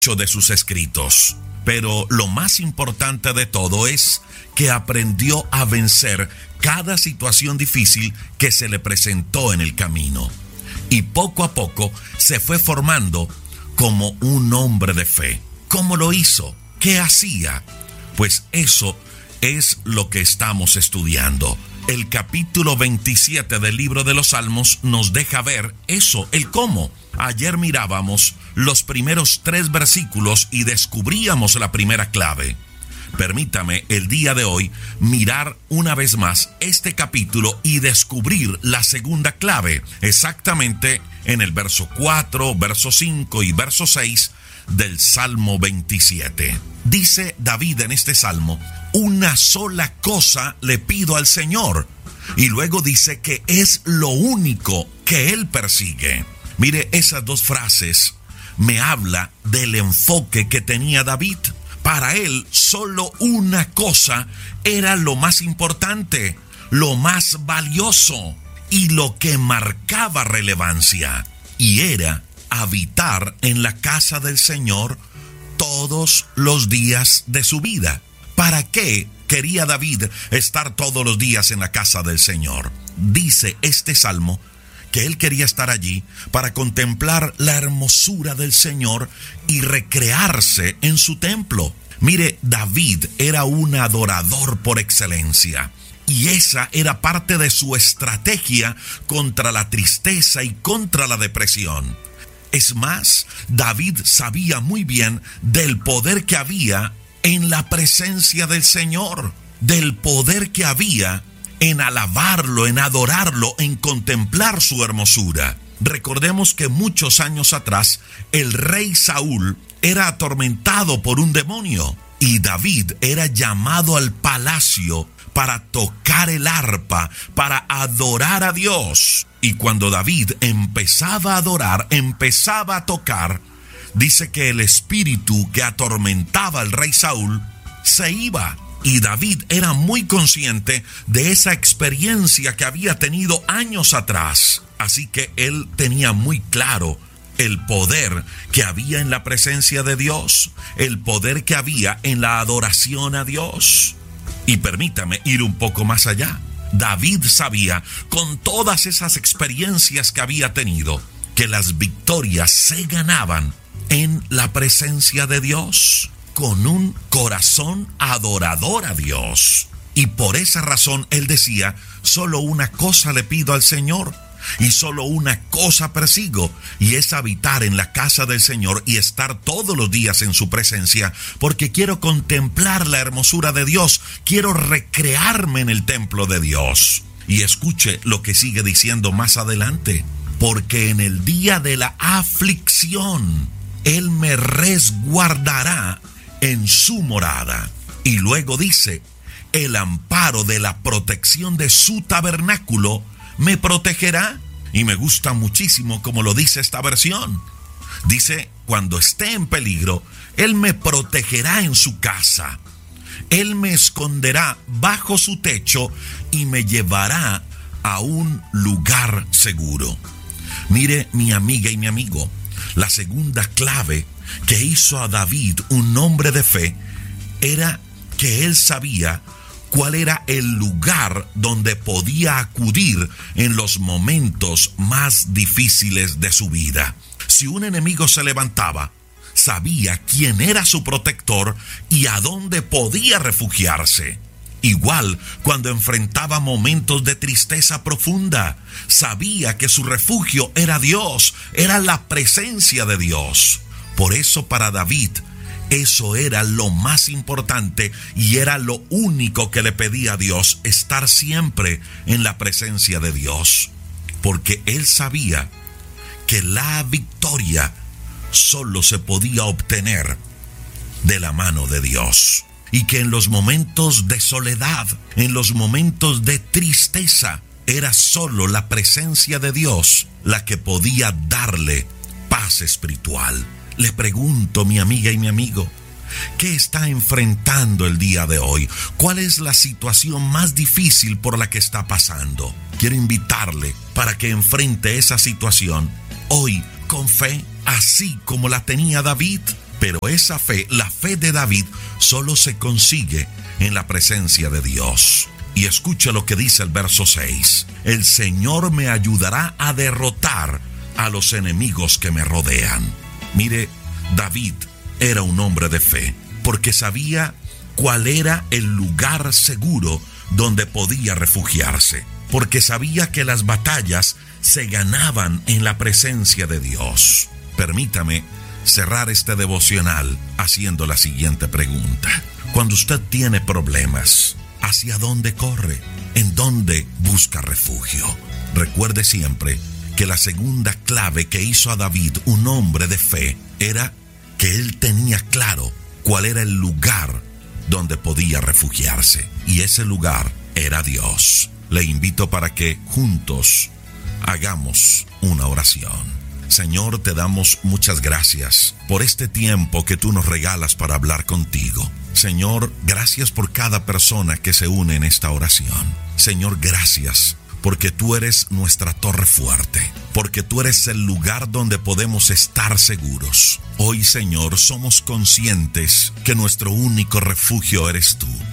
de sus escritos, pero lo más importante de todo es que aprendió a vencer cada situación difícil que se le presentó en el camino. Y poco a poco se fue formando como un hombre de fe. ¿Cómo lo hizo? ¿Qué hacía? Pues eso es lo que estamos estudiando. El capítulo 27 del libro de los Salmos nos deja ver eso, el cómo. Ayer mirábamos los primeros 3 versículos y descubríamos la primera clave. Permítame el día de hoy mirar una vez más este capítulo y descubrir la segunda clave, exactamente en el verso 4, verso 5 y verso 6 del Salmo 27. Dice David en este salmo: una sola cosa le pido al Señor. Y luego dice que es lo único que Él persigue. Mire, esas 2 frases me habla del enfoque que tenía David. Para él, solo una cosa era lo más importante, lo más valioso y lo que marcaba relevancia. Y era habitar en la casa del Señor todos los días de su vida. ¿Para qué quería David estar todos los días en la casa del Señor? Dice este salmo que él quería estar allí para contemplar la hermosura del Señor y recrearse en su templo. Mire, David era un adorador por excelencia. Y esa era parte de su estrategia contra la tristeza y contra la depresión. Es más, David sabía muy bien del poder que había en la presencia del Señor, del poder que había en alabarlo, en adorarlo, en contemplar su hermosura. Recordemos que muchos años atrás, el rey Saúl era atormentado por un demonio y David era llamado al palacio para tocar el arpa, para adorar a Dios. Y cuando David empezaba a adorar, empezaba a tocar, dice que el espíritu que atormentaba al rey Saúl se iba. Y David era muy consciente de esa experiencia que había tenido años atrás. Así que él tenía muy claro el poder que había en la presencia de Dios, el poder que había en la adoración a Dios. Y permítame ir un poco más allá. David sabía, con todas esas experiencias que había tenido, que las victorias se ganaban en la presencia de Dios, con un corazón adorador a Dios. Y por esa razón él decía: solo una cosa le pido al Señor, y solo una cosa persigo, y es habitar en la casa del Señor y estar todos los días en su presencia, porque quiero contemplar la hermosura de Dios, quiero recrearme en el templo de Dios. Y escuche lo que sigue diciendo más adelante: porque en el día de la aflicción Él me resguardará en su morada. Y luego dice: el amparo de la protección de su tabernáculo me protegerá. Y me gusta muchísimo como lo dice esta versión. Dice: cuando esté en peligro, Él me protegerá en su casa. Él me esconderá bajo su techo y me llevará a un lugar seguro. Mire, mi amiga y mi amigo, la segunda clave que hizo a David un hombre de fe era que él sabía cuál era el lugar donde podía acudir en los momentos más difíciles de su vida. Si un enemigo se levantaba, sabía quién era su protector y a dónde podía refugiarse. Igual, cuando enfrentaba momentos de tristeza profunda, sabía que su refugio era Dios, era la presencia de Dios. Por eso para David, eso era lo más importante y era lo único que le pedía a Dios: estar siempre en la presencia de Dios. Porque él sabía que la victoria solo se podía obtener de la mano de Dios. Y que en los momentos de soledad, en los momentos de tristeza, era solo la presencia de Dios la que podía darle paz espiritual. Le pregunto, mi amiga y mi amigo, ¿qué está enfrentando el día de hoy? ¿Cuál es la situación más difícil por la que está pasando? Quiero invitarle para que enfrente esa situación hoy con fe, así como la tenía David. Pero esa fe, la fe de David, solo se consigue en la presencia de Dios. Y escucha lo que dice el verso 6. El Señor me ayudará a derrotar a los enemigos que me rodean. Mire, David era un hombre de fe, porque sabía cuál era el lugar seguro donde podía refugiarse, porque sabía que las batallas se ganaban en la presencia de Dios. Permítame cerrar este devocional haciendo la siguiente pregunta. Cuando usted tiene problemas, ¿hacia dónde corre? ¿En dónde busca refugio? Recuerde siempre que la segunda clave que hizo a David un hombre de fe era que él tenía claro cuál era el lugar donde podía refugiarse, y ese lugar era Dios. Le invito para que juntos hagamos una oración. Señor, te damos muchas gracias por este tiempo que tú nos regalas para hablar contigo. Señor, gracias por cada persona que se une en esta oración. Señor, gracias porque tú eres nuestra torre fuerte, porque tú eres el lugar donde podemos estar seguros. Hoy, Señor, somos conscientes que nuestro único refugio eres tú.